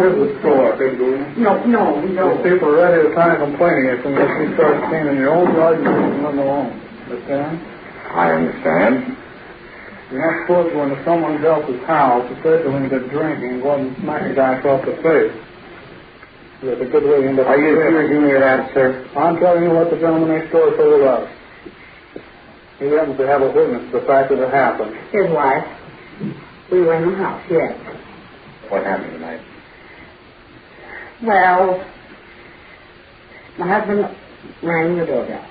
Here's the store, big dude. No, we don't. These people are ready to sign a complaint against you unless you start cleaning your own yard and leaving them alone. Understand? I understand. You're not supposed to go into someone else's house, especially when they're drinking, and go and smack a guy across the face. That's a good way to end up. Are you accusing me of that, sir? I'm telling you what the gentleman next door told us. He happens to have a witness to the fact that it happened. His wife. We were in the house, yes. What happened tonight? Well, my husband rang the doorbell.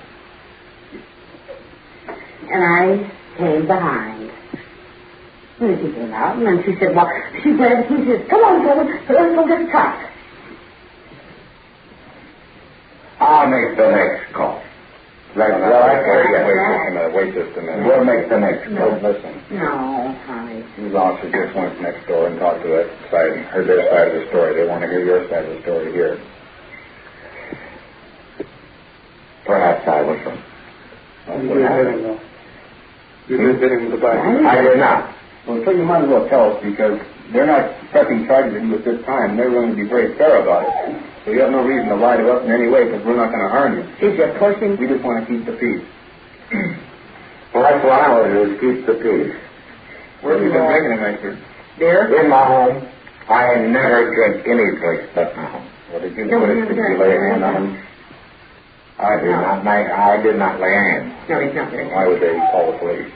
And I came behind. And then she came out, and then she said, well, she said, come on, let's go get a truck. I'll make the next call. Wait just a minute. We'll make the next call. Listen. No, honey. These officers just went next door and talked to that side, heard their side of the story. They want to hear your side of the story here. Perhaps I was wrong. You did hit him, though. You did hit him in the back. I did not. Well, so you might as well tell us, because they're not pressing charges at you at this time. They're going to be very fair about it. So you have no reason to lie to us in any way, because we're not going to harm you. Is it pushing? We just want to keep the peace. Well, that's what I want to do, is keep the peace. Where have you been drinking tonight, sir? There? In my home. I never drink any place but my home. Well, did you lay a hand on them? I did not lay hands. No, he's not there. Why would they call the police?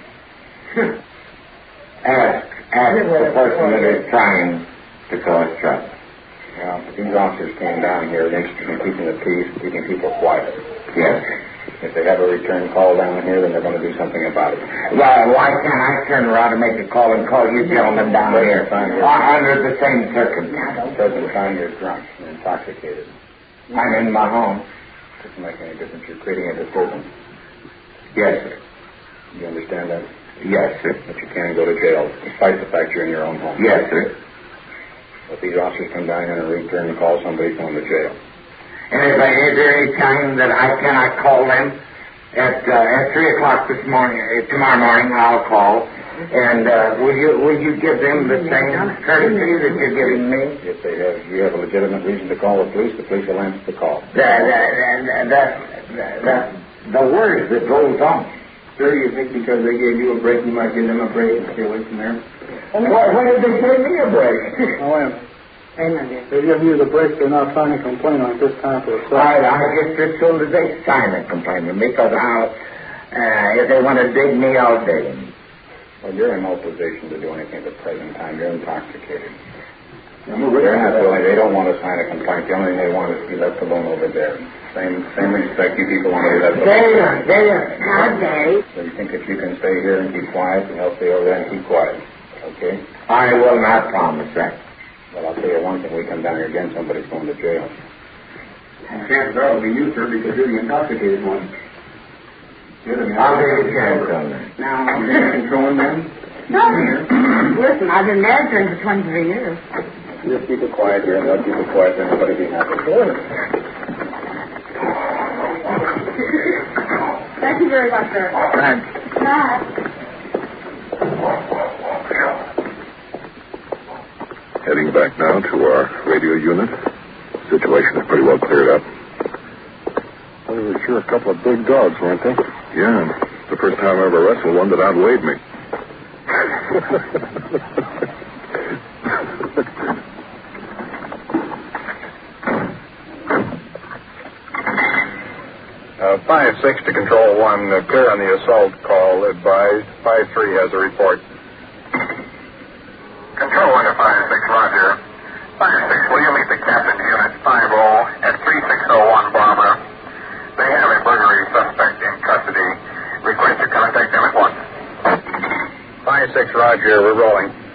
Ask the person that is trying to cause trouble. Yeah, but these officers came down here interested in keeping the peace, keeping people quiet. Yes. If they have a return call down here, then they're going to do something about it. Well, why can't I turn around and make a call and call you gentlemen down here under the same circumstances? Present time you're drunk and intoxicated. I'm in my home. Doesn't make any difference. You're creating a disturbance. Yes, sir. You understand that? Yes, sir. But you can go to jail, despite the fact you're in your own home. Yes, sir. If these officers come down here and return the call, somebody's going to jail. And is there any time that I cannot call them? At 3 o'clock tomorrow morning, I'll call. And will you give them the same courtesy that you're giving me? If you have a legitimate reason to call the police will answer the call. The words that goes on. Sir, you think because they gave you a break, you might give them a break and stay away from there? When did they give me a break? Amen, dear. They give you the break, they're not signing a complaint on it this time for a second. I guess as soon as they sign a complaint with me, because if they want to dig me, I'll dig them. Well, you're in no position to do anything at the present time. You're intoxicated. They don't want to sign a complaint. The only thing they want is to be left alone over there. Same respect you people want to be left alone. Not Daddy. So you think if you can stay here and keep quiet, and I'll stay over there and keep quiet. Okay? I will not promise that. Well, I'll tell you one thing. We come down here again, somebody's going to jail. Chances are it'll be you, sir, because you're the intoxicated one. I'll take a chance on that. No. Controlling them? No. Listen, I've been married to him for 23 years. Just keep it quiet here, and they'll keep it quiet, and everybody be happy. Thank you very much, sir. Thanks. Bye. Heading back now to our radio unit. Situation is pretty well cleared up. Well, they were sure a couple of big dogs, weren't they? Yeah, it's the first time I ever wrestled one that outweighed me. 5-6 to Control 1, clear on the assault call, advised. 5-3 has a report. Control 1 to 5-6, roger. 5-6, will you meet the captain's unit 5-0 at 3601 Barbara? They have a burglary suspect in custody. Request you contact them at once. 5-6, roger, we're rolling.